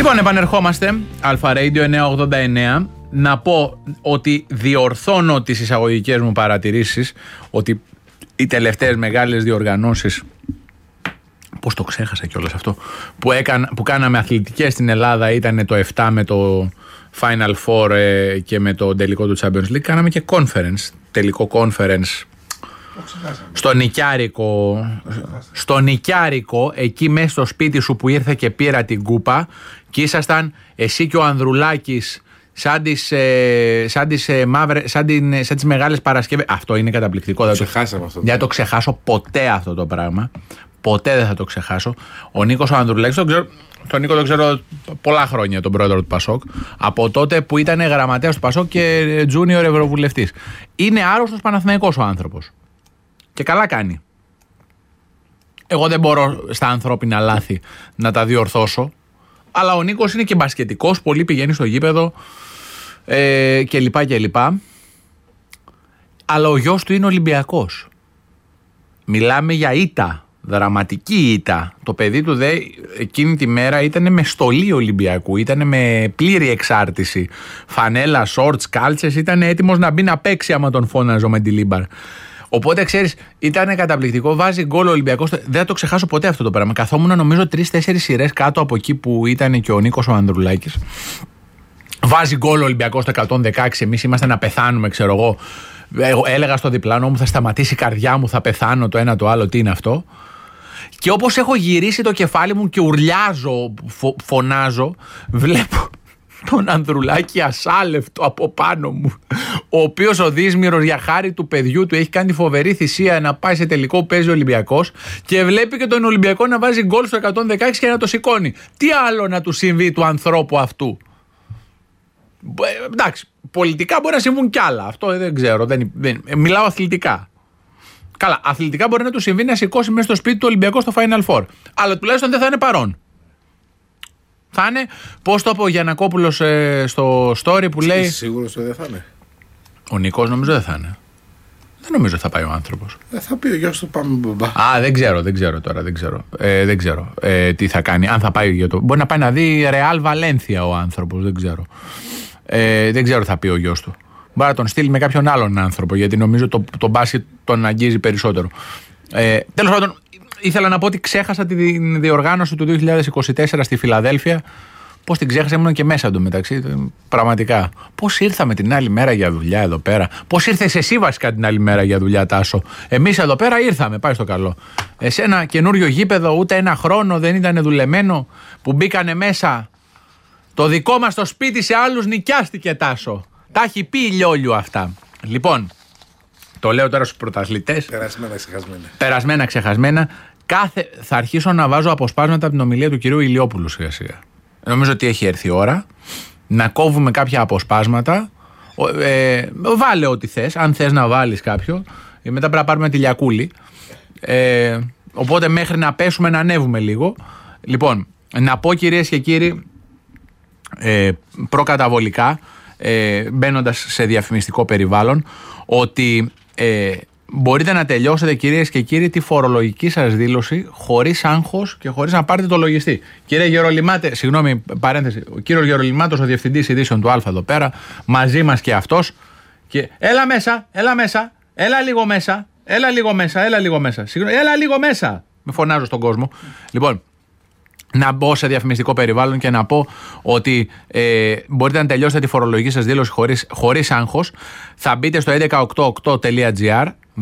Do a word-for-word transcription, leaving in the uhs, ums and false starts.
Λοιπόν, επανερχόμαστε. Αλφα Radio εννιακόσια ογδόντα εννέα. Να πω ότι διορθώνω τις εισαγωγικές μου παρατηρήσεις ότι οι τελευταίες μεγάλες διοργανώσεις, πώς το ξέχασα κιόλας αυτό, που, έκανα, που κάναμε αθλητικές στην Ελλάδα ήταν το επτά με το Final Four ε, και με το τελικό του Champions League. Κάναμε και conference, τελικό conference στο Νικιάρικο, στο Νικιάρικο, εκεί μέσα στο σπίτι σου που ήρθε και πήρα την κούπα και ήσασταν εσύ και ο Ανδρουλάκης σαν τις, ε, σαν τις, ε, μαύρε, σαν την, σαν τις μεγάλες Παρασκευές. Αυτό είναι καταπληκτικό. Δεν Ξεχάσαμε αυτό. Δεν θα το ξεχάσω ποτέ αυτό το πράγμα. Ποτέ δεν θα το ξεχάσω. Ο Νίκος ο Ανδρουλάκης, τον, ξέρω, τον Νίκο τον ξέρω πολλά χρόνια, τον πρόεδρο του Πασόκ. Από τότε που ήταν γραμματέας του Πασόκ και junior ευρωβουλευτής. Είναι άρρωστος Παναθηναϊκός ο άνθρωπος. Και καλά κάνει. Εγώ δεν μπορώ στα ανθρώπινα λάθη να τα διορθώσω. Αλλά ο Νίκος είναι και μπασκετικός, πολύ πηγαίνει στο γήπεδο ε, και λοιπά και λοιπά. Αλλά ο γιος του είναι Ολυμπιακός. Μιλάμε για ήττα, δραματική ήττα. Το παιδί του δε εκείνη τη μέρα ήταν με στολή Ολυμπιακού, ήταν με πλήρη εξάρτηση. Φανέλα, σόρτς, κάλτσες, ήταν έτοιμος να μπει να παίξει άμα τον φώναζε ο Μεντιλίμπαρ. Οπότε ξέρεις, ήταν καταπληκτικό. Βάζει γκολ ο Ολυμπιακός. Δεν θα το ξεχάσω ποτέ αυτό το πράγμα. Καθόμουν νομίζω τρεις-τέσσερις σειρές κάτω από εκεί που ήταν και ο Νίκος ο Ανδρουλάκης. Βάζει γκολ ο Ολυμπιακός το εκατόν δεκαέξι. Εμείς είμαστε να πεθάνουμε, ξέρω εγώ. Έλεγα στο διπλάνο μου, θα σταματήσει η καρδιά μου, θα πεθάνω, το ένα το άλλο, τι είναι αυτό. Και όπως έχω γυρίσει το κεφάλι μου και ουρλιάζω, φω, φωνάζω, βλέπω τον Ανδρουλάκη ασάλευτο από πάνω μου, ο οποίος ο Δύσμυρος για χάρη του παιδιού του έχει κάνει φοβερή θυσία να πάει σε τελικό, παίζει ο Ολυμπιακός και βλέπει και τον Ολυμπιακό να βάζει γκολ στο εκατόν δεκαέξι και να το σηκώνει. Τι άλλο να του συμβεί του ανθρώπου αυτού? Ε, εντάξει, πολιτικά μπορεί να συμβούν κι άλλα. Αυτό δεν ξέρω. Δεν, δεν, μιλάω αθλητικά. Καλά, αθλητικά μπορεί να του συμβεί να σηκώσει μέσα στο σπίτι του Ολυμπιακού στο Final Four. Αλλά τουλάχιστον δεν θα είναι παρόν. Θα είναι, πώς το είπε ο Γιαννακόπουλος ε, στο story που λέει. Είσαι σίγουρος ότι δεν θα είναι? Ο Νικός νομίζω δεν θα είναι. Δεν νομίζω θα πάει ο άνθρωπος. Δεν θα πει ο γιος του πάμε μπαμπά. Α, δεν ξέρω, δεν ξέρω τώρα, δεν ξέρω. Ε, δεν ξέρω ε, τι θα κάνει. Αν θα πάει για το. Μπορεί να πάει να δει Ρεάλ Βαλένθια ο άνθρωπος, δεν ξέρω. Ε, δεν ξέρω τι θα πει ο γιος του. Μπορεί να τον στείλει με κάποιον άλλον άνθρωπο, γιατί νομίζω το, το μπάσκετ τον αγγίζει περισσότερο. Ε, τέλος πάντων, ήθελα να πω ότι ξέχασα τη διοργάνωση του δύο χιλιάδες είκοσι τέσσερα στη Φιλαδέλφια. Πώς την ξέχασα, ήμουν και μέσα εντωμεταξύ. Πραγματικά. Πώς ήρθαμε την άλλη μέρα για δουλειά εδώ πέρα. Πώς ήρθες εσύ βασικά την άλλη μέρα για δουλειά, Τάσο? Εμείς εδώ πέρα ήρθαμε, πάει στο καλό. Σε ένα καινούριο γήπεδο, ούτε ένα χρόνο δεν ήταν δουλεμένο, που μπήκανε μέσα. Το δικό μας το σπίτι σε άλλους νοικιάστηκε, Τάσο. Τα έχει πει η Λιόλιου αυτά. Λοιπόν, το λέω τώρα στους πρωταθλητές. Περασμένα, ξεχασμένα. Περασμένα, ξεχασμένα. Κάθε... Θα αρχίσω να βάζω αποσπάσματα από την ομιλία του κυρίου Ηλιόπουλου σιγά σιγά. Νομίζω ότι έχει έρθει η ώρα να κόβουμε κάποια αποσπάσματα. Ε, βάλε ό,τι θες, αν θες να βάλεις κάποιο. Μετά πρέπει να πάρουμε τη Λιακούλη. Ε, οπότε μέχρι να πέσουμε να ανέβουμε λίγο. Λοιπόν, να πω κυρίες και κύριοι, ε, προκαταβολικά, ε, μπαίνοντας σε διαφημιστικό περιβάλλον, ότι ε, μπορείτε να τελειώσετε, κυρίες και κύριοι, τη φορολογική σας δήλωση χωρίς άγχος και χωρίς να πάρετε το λογιστή. Κύριε Γερολυμάτε, συγγνώμη, παρένθεση, ο κύριος Γερολυμάτος, ο διευθυντής ειδήσεων του Αλφα εδώ πέρα, μαζί μας και αυτός. Και έλα μέσα, έλα μέσα, έλα λίγο μέσα, έλα λίγο μέσα, έλα λίγο μέσα. Συγγνώμη, έλα λίγο μέσα. Με φωνάζω στον κόσμο. Λοιπόν, να μπω σε διαφημιστικό περιβάλλον και να πω ότι ε, μπορείτε να τελειώσετε τη φορολογική σας δήλωση χωρίς, χωρίς άγχος. Θα μπείτε στο έντεκα ογδόντα οκτώ τελεία τζι άρ.